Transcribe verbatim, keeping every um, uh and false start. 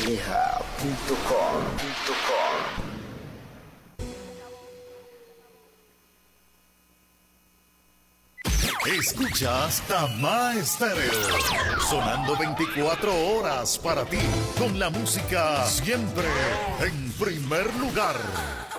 calleja punto com. Escuchas Tamá Estéreo, sonando veinticuatro horas para ti, con la música siempre en primer lugar.